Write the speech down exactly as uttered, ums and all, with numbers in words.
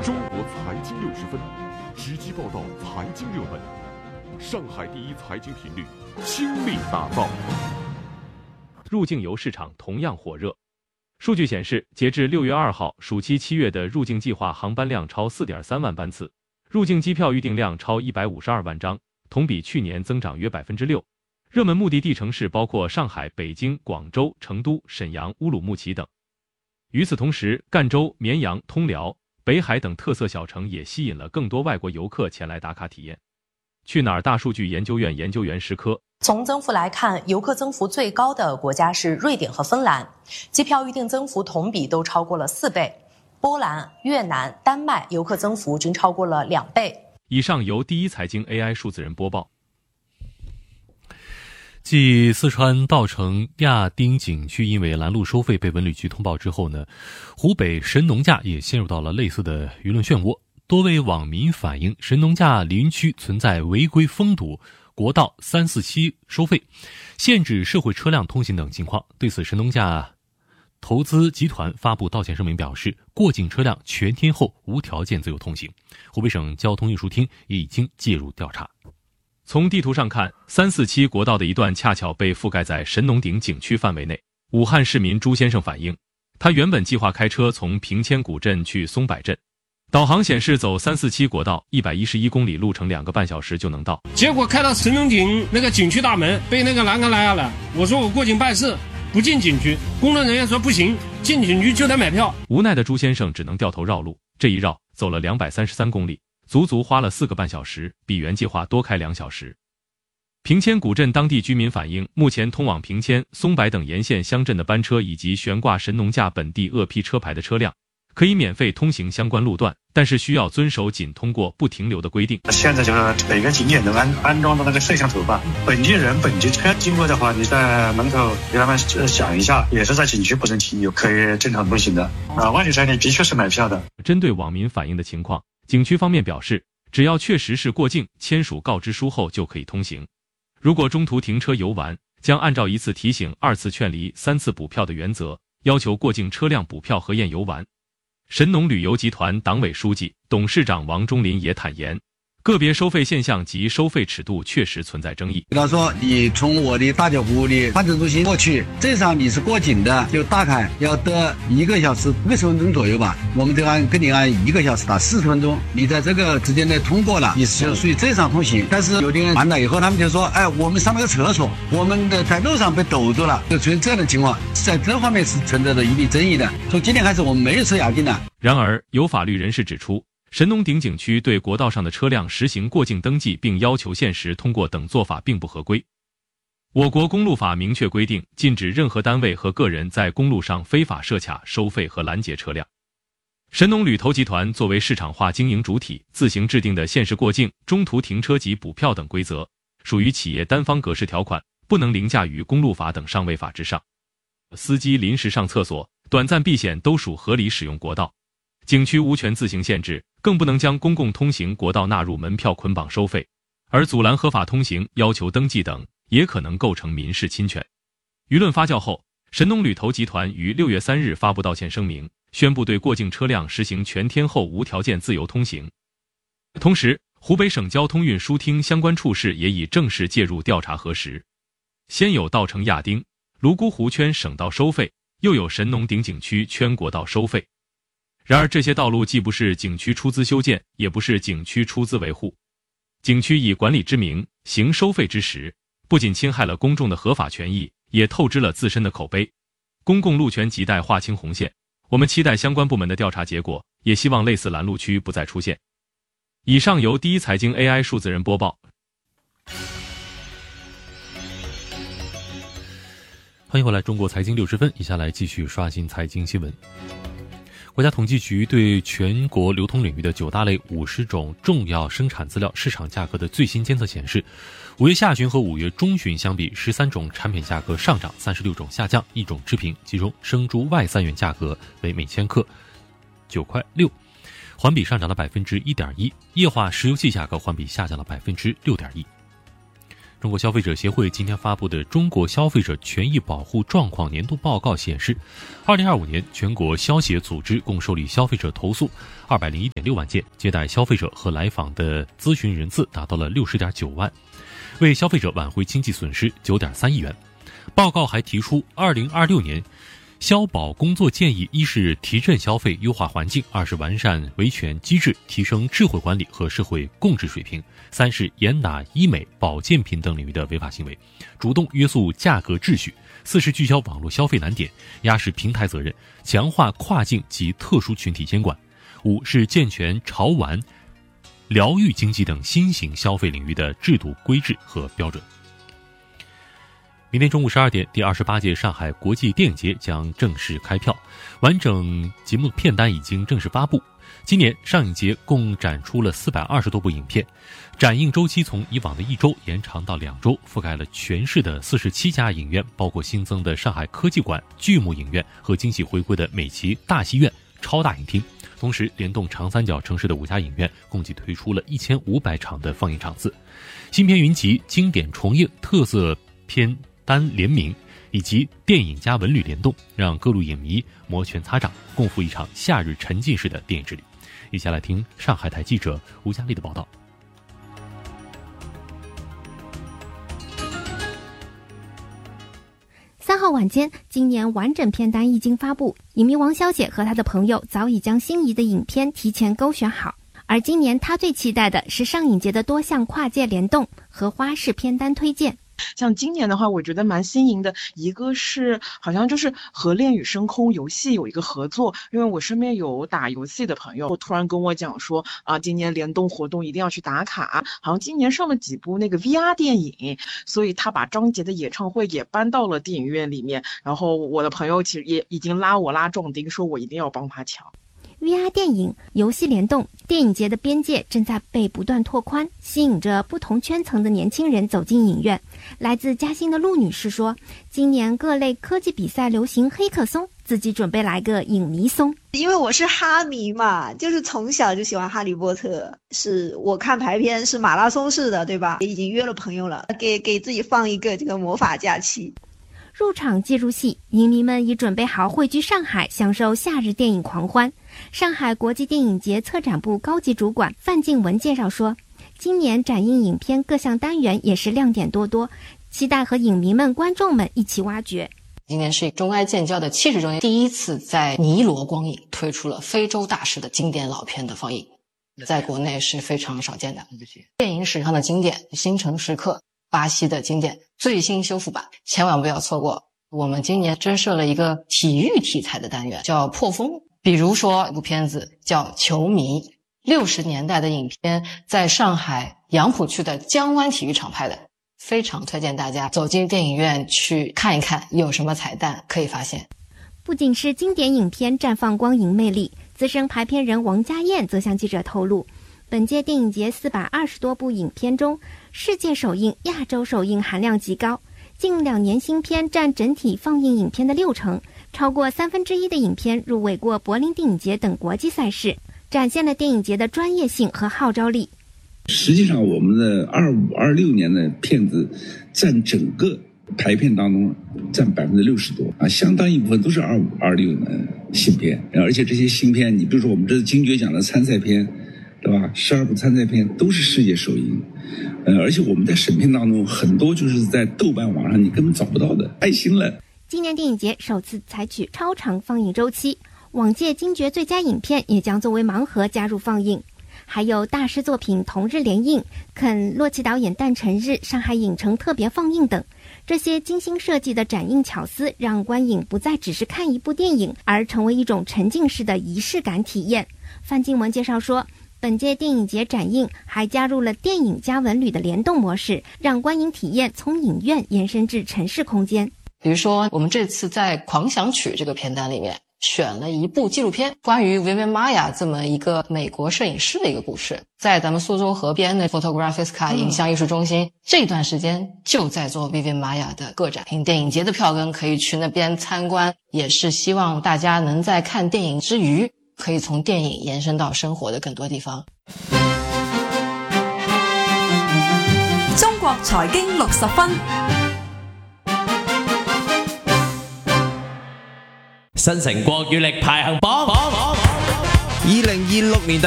中国财经六十分，直击报道财经热门。上海第一财经频率，倾力打造。入境游市场同样火热。数据显示，截至六月二号，暑期七月的入境计划航班量超 四点三万班次，入境机票预订量超一百五十二万张，同比去年增长约 百分之六。热门目的地城市包括上海、北京、广州、成都、沈阳、乌鲁木齐等。与此同时，赣州、绵阳、通辽、北海等特色小城也吸引了更多外国游客前来打卡体验。去哪儿大数据研究院研究员石科， 从增幅来看，游客增幅最高的国家是瑞典和芬兰，机票预订增幅同比都超过了四倍。波兰、越南、丹麦游客增幅均超过了两倍。 以上由第一财经 A I 数字人播报。 继四川稻城亚丁景区因为拦路收费被文旅局通报之后呢，湖北神农架也陷入到了类似的舆论漩涡。多位网民反映，神农架林区存在违规封堵国道三四七收费、限制社会车辆通行等情况。对此，神农架投资集团发布道歉声明，表示过境车辆全天候无条件自由通行。湖北省交通运输厅也已经介入调查。 从地图上看，三四七国道的一段恰巧被覆盖在神农顶景区范围内。武汉市民朱先生反映，他原本计划开车从平千古镇去松柏镇，导航显示走三四七国道一百一十一公里，路程两个半小时就能到。 结果开到神农顶那个景区大门，被那个栏杆拦下来。我说我过境办事，不进景区。工作人员说不行，进景区就得买票。 无奈的朱先生只能掉头绕路，这一绕走了两百三十三公里。足足花了四个半小时，比原计划多开两小时。平千古镇当地居民反映，目前通往平千、松柏等沿线乡镇的班车以及悬挂神农架本地鄂批车牌的车辆，可以免费通行相关路段，但是需要遵守仅通过不停留的规定。 现在就是每个景点都安安装的那个摄像头吧，本地人、本地车经过的话，你在门口给他们想一下，也是在景区不能停留，可以正常通行的。啊，万里山你的确是买票的。 针对网民反映的情况，景区方面表示，只要确实是过境，签署告知书后就可以通行。如果中途停车游玩，将按照一次提醒、二次劝离、三次补票的原则，要求过境车辆补票核验游玩。神农旅游集团党委书记、董事长王忠林也坦言，个别收费现象及收费尺度确实存在争议。 比方说，你从我的大脚湖的换乘中心过去，这上你是过境的，就大概要得一个小时六十分钟左右吧。我们就按跟你按一个小时打四十分钟，你在这个之间内通过了，你是属于正常通行。但是有的人完了以后，他们就说，哎，我们上了个厕所，我们的在路上被堵住了，就出现这样的情况，在这方面是存在着一定争议的。从今天开始，我们没有车押金了。 然而，有法律人士指出，神农顶景区对国道上的车辆实行过境登记并要求限时通过等做法并不合规。我国公路法明确规定，禁止任何单位和个人在公路上非法设卡、收费和拦截车辆。神农旅投集团作为市场化经营主体，自行制定的限时过境、中途停车及补票等规则，属于企业单方格式条款，不能凌驾于公路法等上位法之上。司机临时上厕所、短暂避险都属合理使用国道。景区无权自行限制，更不能将公共通行国道纳入门票捆绑收费，而阻拦合法通行、要求登记等，也可能构成民事侵权。舆论发酵后，神农旅投集团于六月三日发布道歉声明，宣布对过境车辆实行全天候无条件自由通行。同时，湖北省交通运输厅相关处室也已正式介入调查核实。先有稻城亚丁、泸沽湖圈省道收费，又有神农顶景区圈国道收费。然而这些道路既不是景区出资修建，也不是景区出资维护。景区以管理之名行收费之实，不仅侵害了公众的合法权益，也透支了自身的口碑。公共路权亟待划清红线，我们期待相关部门的调查结果，也希望类似拦路区不再出现。以上由第一财经 A I 数字人播报。 欢迎回来，中国财经六十分，以下来继续刷新财经新闻。国家统计局对全国流通领域的九大类五十种重要生产资料市场价格的最新监测显示，五月下旬和五月中旬相比，十三种产品价格上涨，三十六种下降，一种持平。其中生猪外三元价格为每千克九块六，环比上涨了百分之一点一；液化石油气价格环比下降了百分之六点一。 中国消费者协会今天发布的《中国消费者权益保护状况年度报告》显示，二零二五年全国消协组织共受理消费者投诉二百零一点六万件，接待消费者和来访的咨询人次达到了六十点九万，为消费者挽回经济损失九点三亿元。报告还提出，二零二六年消保工作建议：一是提振消费，优化环境；二是完善维权机制，提升智慧管理和社会共治水平；三是严打医美、保健品等领域的违法行为，主动约束价格秩序；四是聚焦网络消费难点，压实平台责任，强化跨境及特殊群体监管；五是健全潮玩、疗愈经济等新型消费领域的制度规制和标准。明天中午十二点，第二十八届上海国际电影节将正式开票，完整节目片单已经正式发布。今年上影节共展出了四百二十多部影片，展映周期从以往的一周延长到两周，覆盖了全市的四十七家影院，包括新增的上海科技馆、巨幕影院和惊喜回归的美琪大戏院超大影厅。同时联动长三角城市的五家影院，共计推出了一千五百场的放映场次。新片云集、经典重映、特色片单联名以及电影加文旅联动，让各路影迷摩拳擦掌，共赴一场夏日沉浸式的电影之旅。一起来听上海台记者吴佳丽的报道。 三号晚间，今年完整片单一经发布，影迷王小姐和她的朋友早已将心仪的影片提前勾选好。而今年她最期待的是上影节的多项跨界联动和花式片单推荐。 像今年的话，我觉得蛮新颖的，一个是好像就是和恋与升空游戏有一个合作，因为我身边有打游戏的朋友，我突然跟我讲说啊，今年联动活动一定要去打卡，好像今年上了几部那个 V R 电影，所以他把张杰的演唱会也搬到了电影院里面，然后我的朋友其实也已经拉我拉壮丁，说我一定要帮他抢。 V R 电影、游戏联动，电影节的边界正在被不断拓宽，吸引着不同圈层的年轻人走进影院。来自嘉兴的陆女士说，今年各类科技比赛流行黑客松，自己准备来个影迷松。 因为我是哈迷嘛，就是从小就喜欢哈利波特，是我看排片是马拉松式的，对吧？也已经约了朋友了，给给自己放一个这个魔法假期。 入场即入戏，影迷们已准备好汇聚上海，享受夏日电影狂欢。上海国际电影节策展部高级主管范静文介绍说，今年展映影片各项单元也是亮点多多，期待和影迷们、观众们一起挖掘。 今年是中埃建交的七十周年，第一次在尼罗光影推出了非洲大师的经典老片的放映，在国内是非常少见的。电影史上的经典，星辰时刻，巴西的经典最新修复版，千万不要错过。我们今年增设了一个体育题材的单元，叫破风。比如说一部片子叫《球迷》，六十年代的影片，在上海杨浦区的江湾体育场拍的，非常推荐大家走进电影院去看一看，有什么彩蛋可以发现。 不仅是经典影片绽放光影魅力，资深排片人王家燕则向记者透露，本届电影节四百二十多部影片中，世界首映、亚洲首映含量极高，近两年新片占整体放映影片的六成，超过三分之一的影片入围过柏林电影节等国际赛事，展现了电影节的专业性和号召力。 实际上我们的二五二六年的片子占整个排片当中占百分之六十多啊，相当一部分都是二五二六的新片，而且这些新片，你比如说我们这是金爵奖的参赛片，对吧？十二部参赛片都是世界首映，呃，而且我们在审片当中很多就是在豆瓣网上你根本找不到的，开心了。 今年电影节首次采取超长放映周期，往届金爵最佳影片也将作为盲盒加入放映。还有大师作品同日联映、肯洛奇导演诞辰日上海影城特别放映等，这些精心设计的展映巧思，让观影不再只是看一部电影，而成为一种沉浸式的仪式感体验。范静文介绍说，本届电影节展映还加入了电影加文旅的联动模式，让观影体验从影院延伸至城市空间。 比如说我们这次在狂想曲这个片单里面选了一部纪录片，关于维维玛雅这么一个美国摄影师的一个故事，在咱们苏州河边的 Photographica 影像艺术中心、嗯、这段时间就在做维维玛雅的个展。凭电影节的票根可以去那边参观，也是希望大家能在看电影之余可以从电影延伸到生活的更多地方。 中國財經六十分。 新城國語力排行榜，二零二六年。